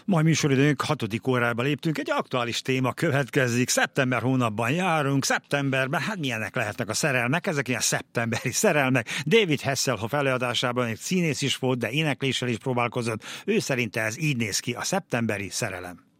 Mai műsoridőnk 6. órába léptünk, egy aktuális téma következik. Szeptember hónapban járunk, szeptemberben, hát milyenek lehetnek a szerelmek, ezek ilyen szeptemberi szerelmek. David Hasselhoff előadásában egy színész is volt, de énekléssel is próbálkozott. Ő szerinte ez így néz ki, a szeptemberi szerelem.